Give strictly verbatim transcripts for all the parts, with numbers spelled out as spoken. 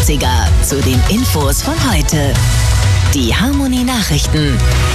achtziger zu den Infos von heute. Die Harmony Nachrichten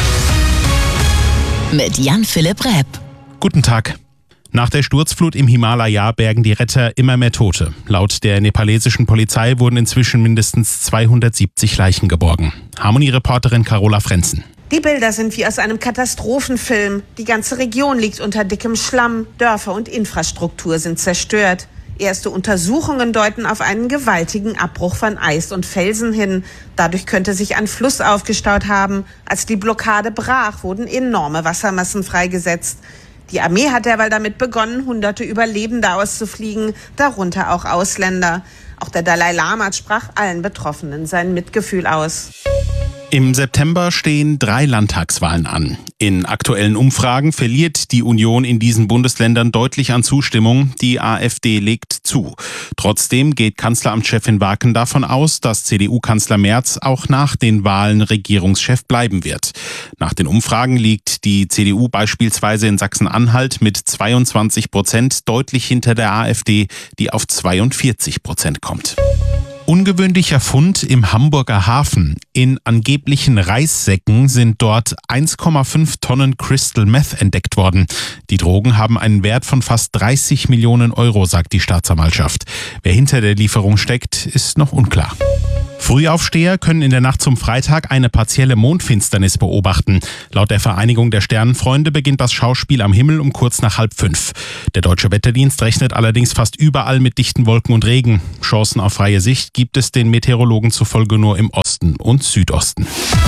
mit Jan-Philipp Repp. Guten Tag. Nach der Sturzflut im Himalaya bergen die Retter immer mehr Tote. Laut der nepalesischen Polizei wurden inzwischen mindestens zweihundertsiebzig Leichen geborgen. Harmony-Reporterin Carola Frenzen. Die Bilder sind wie aus einem Katastrophenfilm. Die ganze Region liegt unter dickem Schlamm. Dörfer und Infrastruktur sind zerstört. Erste Untersuchungen deuten auf einen gewaltigen Abbruch von Eis und Felsen hin. Dadurch könnte sich ein Fluss aufgestaut haben. Als die Blockade brach, wurden enorme Wassermassen freigesetzt. Die Armee hat derweil damit begonnen, hunderte Überlebende auszufliegen, darunter auch Ausländer. Auch der Dalai Lama sprach allen Betroffenen sein Mitgefühl aus. Im September stehen drei Landtagswahlen an. In aktuellen Umfragen verliert die Union in diesen Bundesländern deutlich an Zustimmung. Die AfD legt zu. Trotzdem geht Kanzleramtschefin Waken davon aus, dass C D U-Kanzler Merz auch nach den Wahlen Regierungschef bleiben wird. Nach den Umfragen liegt die C D U beispielsweise in Sachsen-Anhalt mit zweiundzwanzig Prozent deutlich hinter der AfD, die auf zweiundvierzig Prozent kommt. Ungewöhnlicher Fund im Hamburger Hafen. In angeblichen Reissäcken sind dort eins Komma fünf Tonnen Crystal Meth entdeckt worden. Die Drogen haben einen Wert von fast dreißig Millionen Euro, sagt die Staatsanwaltschaft. Wer hinter der Lieferung steckt, ist noch unklar. Frühaufsteher können in der Nacht zum Freitag eine partielle Mondfinsternis beobachten. Laut der Vereinigung der Sternenfreunde beginnt das Schauspiel am Himmel um kurz nach halb fünf. Der Deutsche Wetterdienst rechnet allerdings fast überall mit dichten Wolken und Regen. Chancen auf freie Sicht gibt es den Meteorologen zufolge nur im Osten und Südosten.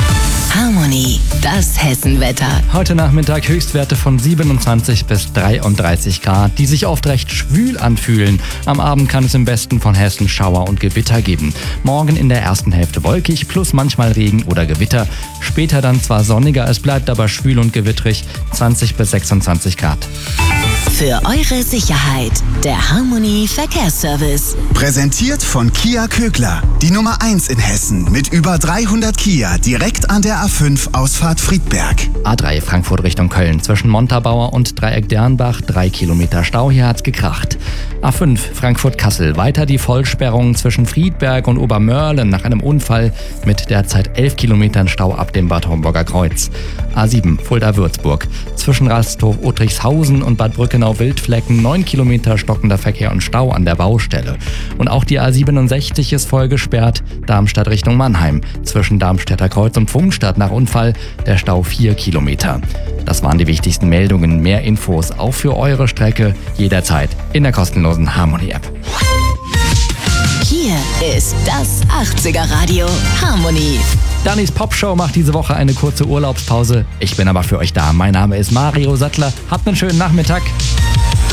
Harmony, das Hessenwetter. Heute Nachmittag Höchstwerte von siebenundzwanzig bis dreiunddreißig Grad, die sich oft recht schwül anfühlen. Am Abend kann es im Westen von Hessen Schauer und Gewitter geben. Morgen in der ersten Hälfte wolkig, plus manchmal Regen oder Gewitter. Später dann zwar sonniger, es bleibt aber schwül und gewittrig, zwanzig bis sechsundzwanzig Grad. Für eure Sicherheit, der Harmony Verkehrsservice. Präsentiert von Kia Kögler, die Nummer eins in Hessen mit über dreihundert Kia direkt an der A fünf Ausfahrt Friedberg. A drei Frankfurt Richtung Köln zwischen Montabaur und Dreieck Dernbach, drei Kilometer Stau, hier hat's gekracht. A fünf Frankfurt-Kassel, weiter die Vollsperrung zwischen Friedberg und Obermörlen nach einem Unfall mit derzeit elf Kilometern Stau ab dem Bad Homburger Kreuz. A sieben Fulda-Würzburg, zwischen Rasthof-Uttrichshausen und Bad Brückenau-Wildflecken neun Kilometer stockender Verkehr und Stau an der Baustelle. Und auch die A siebenundsechzig ist voll gesperrt, Darmstadt Richtung Mannheim, zwischen Darmstädter Kreuz und Pfungstadt nach Unfall, der Stau vier Kilometer. Das waren die wichtigsten Meldungen. Mehr Infos auch für eure Strecke jederzeit in der kostenlosen Harmony-App. Hier ist das achtziger Radio Harmony. Dannys Popshow macht diese Woche eine kurze Urlaubspause. Ich bin aber für euch da. Mein Name ist Mario Sattler. Habt einen schönen Nachmittag.